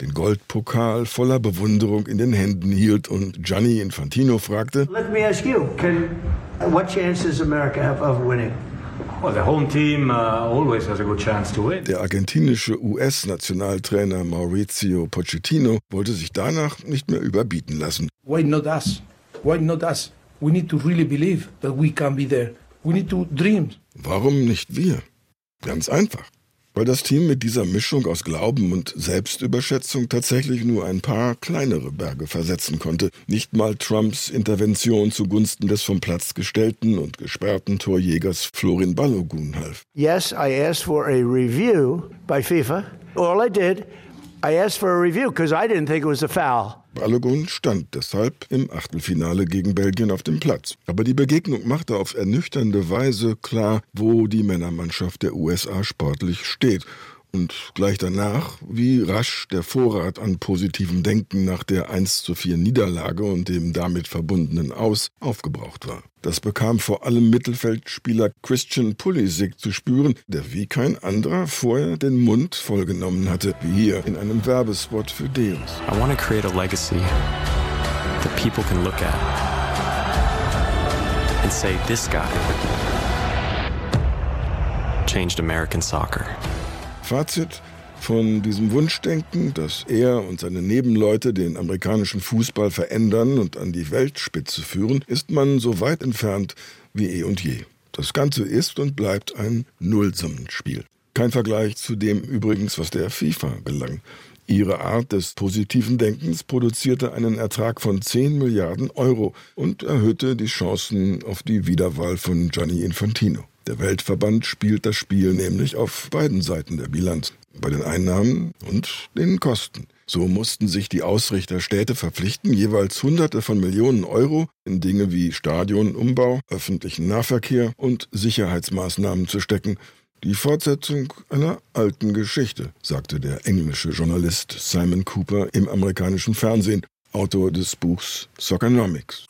den Goldpokal voller Bewunderung in den Händen hielt und Gianni Infantino fragte: Let me ask you, what chance does America have of winning? Well, the home team always has a good chance to win. Der argentinische US-Nationaltrainer Mauricio Pochettino wollte sich danach nicht mehr überbieten lassen. Why not us? Why not us? We need to really believe that we can be there. We need to dream. Warum nicht wir? Ganz einfach. Weil das Team mit dieser Mischung aus Glauben und Selbstüberschätzung tatsächlich nur ein paar kleinere Berge versetzen konnte. Nicht mal Trumps Intervention zugunsten des vom Platz gestellten und gesperrten Torjägers Florin Balogun half. Yes, I asked for a review by FIFA. All I did, I asked for a review because I didn't think it was a foul. Balogun stand deshalb im Achtelfinale gegen Belgien auf dem Platz. Aber die Begegnung machte auf ernüchternde Weise klar, wo die Männermannschaft der USA sportlich steht. Und gleich danach, wie rasch der Vorrat an positivem Denken nach der 1:4 Niederlage und dem damit verbundenen Aus aufgebraucht war. Das bekam vor allem Mittelfeldspieler Christian Pulisic zu spüren, der wie kein anderer vorher den Mund vollgenommen hatte, wie hier in einem Werbespot für Deus. I want to create a legacy that people can look at and say, this guy changed American soccer. Fazit: Von diesem Wunschdenken, dass er und seine Nebenleute den amerikanischen Fußball verändern und an die Weltspitze führen, ist man so weit entfernt wie eh und je. Das Ganze ist und bleibt ein Nullsummenspiel. Kein Vergleich zu dem übrigens, was der FIFA gelang. Ihre Art des positiven Denkens produzierte einen Ertrag von 10 Milliarden Euro und erhöhte die Chancen auf die Wiederwahl von Gianni Infantino. Der Weltverband spielt das Spiel nämlich auf beiden Seiten der Bilanz, bei den Einnahmen und den Kosten. So mussten sich die Ausrichterstädte verpflichten, jeweils Hunderte von Millionen Euro in Dinge wie Stadionumbau, öffentlichen Nahverkehr und Sicherheitsmaßnahmen zu stecken. Die Fortsetzung einer alten Geschichte, sagte der englische Journalist Simon Cooper im amerikanischen Fernsehen, Autor des Buchs Soccernomics.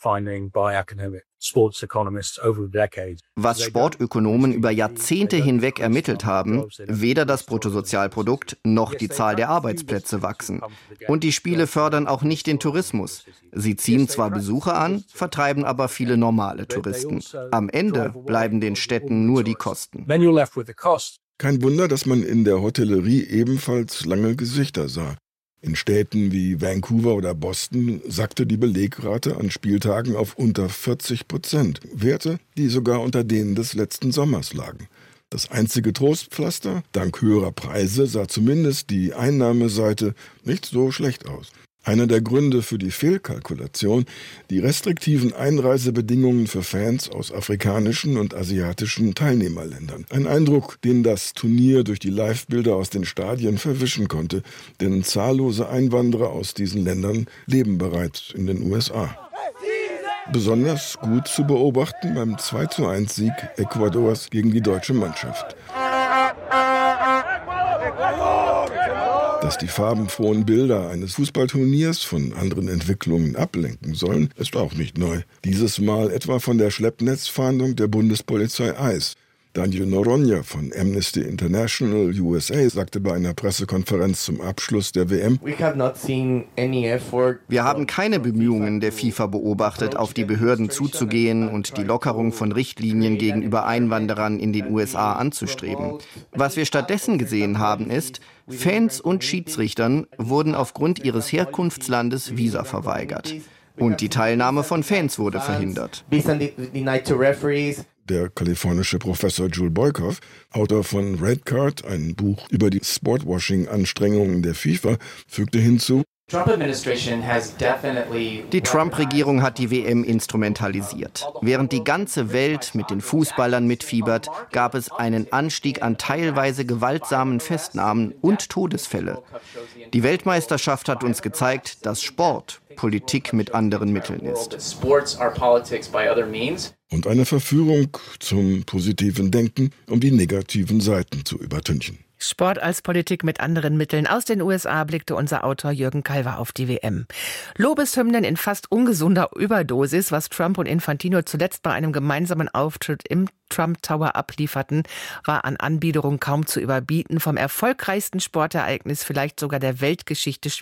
Was Sportökonomen über Jahrzehnte hinweg ermittelt haben, weder das Bruttosozialprodukt noch die Zahl der Arbeitsplätze wachsen. Und die Spiele fördern auch nicht den Tourismus. Sie ziehen zwar Besucher an, vertreiben aber viele normale Touristen. Am Ende bleiben den Städten nur die Kosten. Kein Wunder, dass man in der Hotellerie ebenfalls lange Gesichter sah. In Städten wie Vancouver oder Boston sackte die Belegrate an Spieltagen auf unter 40%. Werte, die sogar unter denen des letzten Sommers lagen. Das einzige Trostpflaster, dank höherer Preise, sah zumindest die Einnahmeseite nicht so schlecht aus. Einer der Gründe für die Fehlkalkulation, die restriktiven Einreisebedingungen für Fans aus afrikanischen und asiatischen Teilnehmerländern. Ein Eindruck, den das Turnier durch die Livebilder aus den Stadien verwischen konnte, denn zahllose Einwanderer aus diesen Ländern leben bereits in den USA. Besonders gut zu beobachten beim 2:1-Sieg Ecuadors gegen die deutsche Mannschaft. Dass die farbenfrohen Bilder eines Fußballturniers von anderen Entwicklungen ablenken sollen, ist auch nicht neu. Dieses Mal etwa von der Schleppnetzfahndung der Bundespolizei Eis. Daniel Noronha von Amnesty International USA sagte bei einer Pressekonferenz zum Abschluss der WM: Wir haben keine Bemühungen der FIFA beobachtet, auf die Behörden zuzugehen und die Lockerung von Richtlinien gegenüber Einwanderern in den USA anzustreben. Was wir stattdessen gesehen haben, ist, Fans und Schiedsrichtern wurden aufgrund ihres Herkunftslandes Visa verweigert. Und die Teilnahme von Fans wurde verhindert. Der kalifornische Professor Joel Boykoff, Autor von Red Card, ein Buch über die Sportwashing-Anstrengungen der FIFA, fügte hinzu: Die Trump-Regierung hat die WM instrumentalisiert. Während die ganze Welt mit den Fußballern mitfiebert, gab es einen Anstieg an teilweise gewaltsamen Festnahmen und Todesfälle. Die Weltmeisterschaft hat uns gezeigt, dass Sport Politik mit anderen Mitteln ist. Und eine Verführung zum positiven Denken, um die negativen Seiten zu übertünchen. Sport als Politik mit anderen Mitteln. Aus den USA blickte unser Autor Jürgen Kalver auf die WM. Lobeshymnen in fast ungesunder Überdosis, was Trump und Infantino zuletzt bei einem gemeinsamen Auftritt im Trump Tower ablieferten, war an Anbiederung kaum zu überbieten. Vom erfolgreichsten Sportereignis vielleicht sogar der Weltgeschichte